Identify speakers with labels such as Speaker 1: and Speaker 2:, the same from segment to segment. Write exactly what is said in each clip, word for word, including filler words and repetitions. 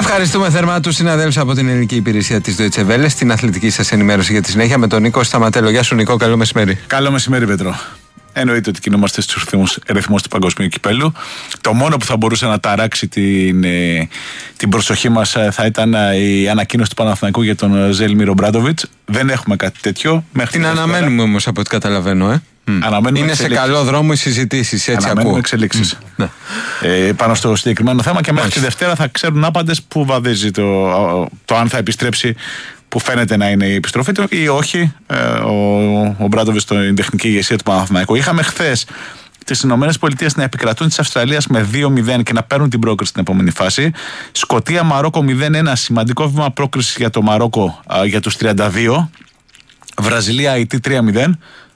Speaker 1: Ευχαριστούμε θερμά τους συναδέλφους από την ελληνική υπηρεσία της Deutsche Welle στην αθλητική σας ενημέρωση για τη συνέχεια με τον Νίκο Σταματέλο. Γεια σου Νίκο, καλό μεσημέρι.
Speaker 2: Καλό μεσημέρι Πέτρο. Εννοείται ότι κινούμαστε στους ρυθμούς του παγκοσμίου κυπέλου. Το μόνο που θα μπορούσε να ταράξει την, την προσοχή μας θα ήταν η ανακοίνωση του Παναθηναϊκού για τον Ζέλιμιρ Ομπράντοβιτς. Δεν έχουμε κάτι τέτοιο. Μέχρι
Speaker 1: την αναμένουμε όμως από ό,τι καταλαβαίνω, ε.
Speaker 2: Αναμένουμε
Speaker 1: είναι
Speaker 2: εξελίξεις.
Speaker 1: Σε καλό δρόμο οι συζητήσεις, έτσι
Speaker 2: αναμένουμε
Speaker 1: ακούω.
Speaker 2: εξελίξεις.
Speaker 1: Mm. Ναι.
Speaker 2: Ε, πάνω στο συγκεκριμένο θέμα και μέχρι τη Δευτέρα θα ξέρουν άπαντες που βαδίζει το, το αν θα επιστρέψει, που φαίνεται να είναι η επιστροφή του ή όχι, ε, ο, ο Μπράντοβιτς στην τεχνική ηγεσία του Παναθηναϊκού. Είχαμε χθες τις ΗΠΑ να επικρατούν της Αυστραλίας με δύο μηδέν και να παίρνουν την πρόκριση στην επόμενη φάση. Σκωτία-Μαρόκο μηδέν ένα, σημαντικό βήμα πρόκρισης για το Μαρόκο α, για τους τριάντα δύο. Βραζιλία-Αϊτή τρία μηδέν.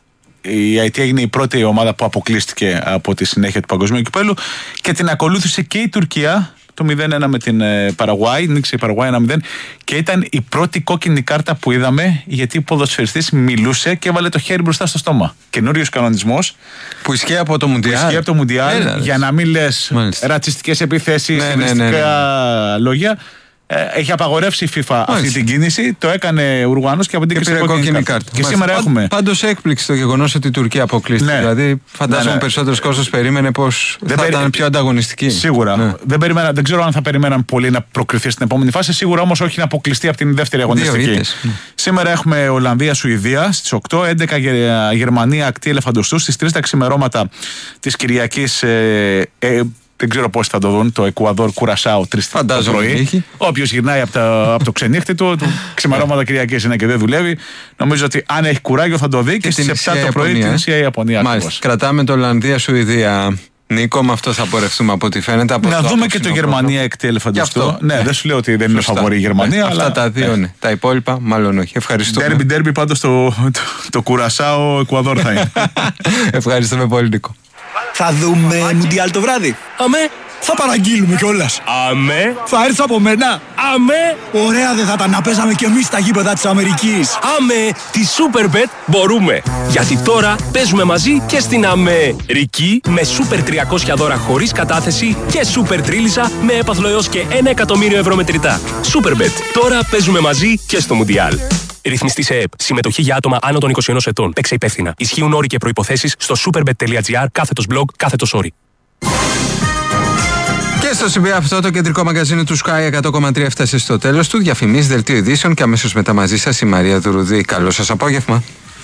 Speaker 2: Η Αϊτή έγινε η πρώτη ομάδα που αποκλείστηκε από τη συνέχεια του παγκοσμίου κυπέλου και την ακολούθησε και η Τουρκία. Το μηδέν ένα με την Παραγουάη, νίξε η Παραγουάη ένα μηδέν και ήταν η πρώτη κόκκινη κάρτα που είδαμε, γιατί ο ποδοσφαιριστής μιλούσε και έβαλε το χέρι μπροστά στο στόμα. Καινούριος κανονισμός
Speaker 1: που ισχύει από το Μουντιάλ.
Speaker 2: Ισχύει από το Μουντιάλ, Έλα, για να μην λες ρατσιστικές επιθέσεις,
Speaker 1: ναι, ναι, ναι, ναι, ναι.
Speaker 2: λόγια. Έχει απαγορεύσει η FIFA Μάλιστα. αυτή την κίνηση. Το έκανε ο Ουρουγουανός και απαντήκε σε κόκκινη κάρτα. κάρτα. Και Μάλιστα. σήμερα Πα, έχουμε.
Speaker 1: Πάντως έκπληξη το γεγονός ότι η Τουρκία αποκλείστηκε. Ναι. Δηλαδή, φαντάζομαι ναι, ναι. περισσότερος κόσμος περίμενε πως δεν θα περι... ήταν πιο ανταγωνιστική. Σίγουρα. Ναι. Δεν, περιμένα, δεν ξέρω αν θα περιμέναν πολύ να προκριθεί στην επόμενη φάση. Σίγουρα όμως όχι να αποκλειστεί από την δεύτερη αγωνιστική. Σήμερα έχουμε Ολλανδία-Σουηδία στις οκτώ, έντεκα Γερμανία ακτή ελεφαντοστού, στις τρεις τα ξημερώματα της Κυριακής. Ε, ε, Δεν ξέρω πώς θα το δουν, το Εκουαδόρ Κουρασάο τρεις το πρωί. Όποιος γυρνάει από, τα, από το ξενύχτη του, το ξημερώματα Κυριακής είναι και δεν δουλεύει. Νομίζω ότι αν έχει κουράγιο θα το δει και, και στις επτά το πρωί την Ισία Ιαπωνία. Μάλιστα. Κρατάμε το Ολλανδία-Σουηδία. Νίκο, με αυτό θα πορευτούμε από ό,τι φαίνεται. Από
Speaker 2: να δούμε και το Γερμανία εκτή ελεφαντοστού. Ναι, ναι, δεν σου λέω ότι δεν Σωστά. είναι φαβορή η Γερμανία.
Speaker 1: Αυτά
Speaker 2: αλλά...
Speaker 1: τα δύο ναι. Τα υπόλοιπα μάλλον όχι. Ευχαριστούμε.
Speaker 2: Ντέρμπι, ντέρμπι πάντως το, το, το Κουρασάο Εκουαδόρ θα είναι.
Speaker 1: Ευχαριστούμε πολύ, Νίκο.
Speaker 3: Θα δούμε Μουντιάλ το βράδυ.
Speaker 4: Αμέ.
Speaker 3: Θα παραγγείλουμε κιόλας.
Speaker 4: Αμέ.
Speaker 3: Θα έρθει από μένα.
Speaker 4: Αμέ.
Speaker 3: Ωραία δεν θα ήταν να παίζαμε κι εμείς στα γήπεδα της Αμερικής.
Speaker 4: Αμέ. Τη Superbet μπορούμε. Γιατί τώρα παίζουμε μαζί και στην Αμερική με Super τριακόσια δώρα χωρίς κατάθεση και Super Τρίλισσα με έπαθλο έως και ένα εκατομμύριο ευρώ μετρητά. Superbet. Τώρα παίζουμε μαζί και στο Μουντιάλ. Ρυθμιστή σε ΕΕΠ. Συμμετοχή για άτομα άνω των είκοσι ενός ετών. Παίξε υπεύθυνα. Ισχύουν όροι και προϋποθέσεις στο superbet.gr κάθετος blog κάθετος όροι.
Speaker 1: Και στο σημείο αυτό το κεντρικό μαγκαζίνο του Sky εκατό κόμμα τρία έφτασε στο τέλος του. Διαφημίσεις, δελτίο ειδήσεων και αμέσως μετά μαζί σας η Μαρία Δουρουδή. Καλό σας απόγευμα.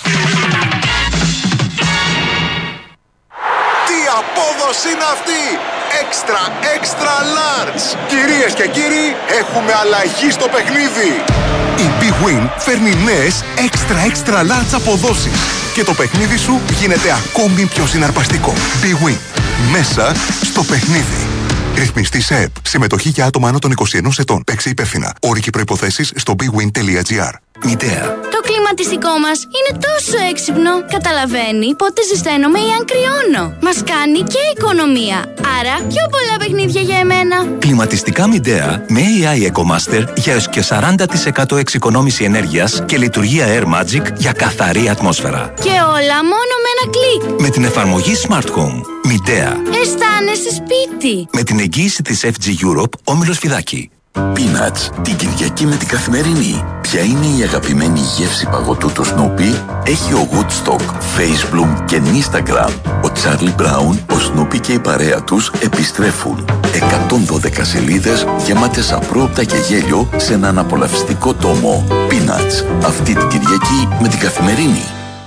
Speaker 5: Τι απόδοση είναι αυτή! Έξτρα, έξτρα large! Κυρίες και κύριοι, έχουμε αλλαγή στο παιχνίδι! Η Big Win φέρνει νέες έξτρα, έξτρα large αποδόσεις και το παιχνίδι σου γίνεται ακόμη πιο συναρπαστικό. Big Win. Μέσα στο παιχνίδι. Ρυθμιστή σε ΕΕΠ. Συμμετοχή για άτομα άνω των είκοσι ενός ετών. Παίξε υπεύθυνα. Όροι και προϋποθέσεις στο bigwin.gr.
Speaker 6: Μητέα. Το κλιματιστικό μας είναι τόσο έξυπνο. Καταλαβαίνει πότε ζεσταίνομαι ή αν κρυώνω. Μας κάνει και οικονομία. Άρα πιο πολλά παιχνίδια για εμένα.
Speaker 7: Κλιματιστικά Μητέα με έι άι EcoMaster για έως και σαράντα τοις εκατό εξοικονόμηση ενέργειας και λειτουργία Air Magic για καθαρή ατμόσφαιρα.
Speaker 6: Και όλα μόνο με ένα κλικ.
Speaker 7: Με την εφαρμογή Smart Home. Μητέα.
Speaker 6: Αισθάνεσαι σπίτι.
Speaker 7: Με την εγγύηση της εφ τζι Europe, Όμιλος Φιδάκη.
Speaker 8: Peanuts, την Κυριακή με την Καθημερινή. Ποια είναι η αγαπημένη γεύση παγωτού του Snoopy? Έχει ο Woodstock, Face Bloom και Instagram. Ο Charlie Brown, ο Snoopy και η παρέα τους επιστρέφουν. εκατόν δώδεκα σελίδες γεμάτες απρόοπτα και γέλιο σε έναν απολαυστικό τόμο. Peanuts, αυτή την Κυριακή με την Καθημερινή.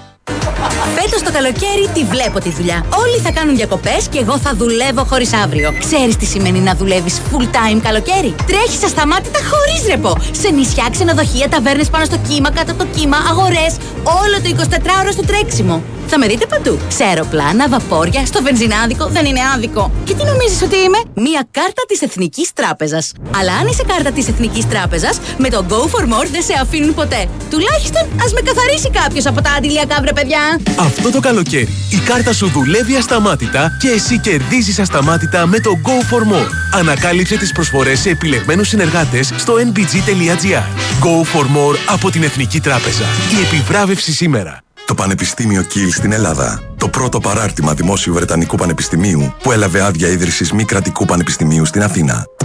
Speaker 9: Φέτος το καλοκαίρι τη βλέπω τη δουλειά. Όλοι θα κάνουν διακοπές και εγώ θα δουλεύω χωρίς αύριο. Ξέρεις τι σημαίνει να δουλεύεις full time καλοκαίρι? Τρέχεις ασταμάτητα χωρίς ρεπό. Σε νησιά, ξενοδοχεία, ταβέρνες πάνω στο κύμα, κάτω από το κύμα, αγορές. Όλο το εικοσιτετράωρο στο τρέξιμο. Θα με δείτε παντού. Σε αεροπλάνα, βαπόρια, στο βενζινάδικο, δεν είναι άδικο. Και τι νομίζεις ότι είμαι? Μία κάρτα της Εθνικής Τράπεζας. Αλλά αν είσαι κάρτα της Εθνικής Τράπεζας, με το Go for More δεν σε αφήνουν ποτέ. Τουλάχιστον ας με καθαρίσει κάποιος από τα αντιλιακά, βρε παιδιά.
Speaker 10: Αυτό το καλοκαίρι η κάρτα σου δουλεύει ασταμάτητα και εσύ κερδίζεις ασταμάτητα με το Go for More. Ανακάλυψε τις προσφορές σε επιλεγμένους συνεργάτες στο εν μπι τζι τελεία τζι άρ. Go for More από την Εθνική Τράπεζα. Η επιβράβευση σήμερα.
Speaker 11: Το Πανεπιστήμιο Κιλ στην Ελλάδα. Το πρώτο παράρτημα δημόσιου Βρετανικού Πανεπιστημίου που έλαβε άδεια ίδρυσης μη κρατικού πανεπιστημίου στην Αθήνα.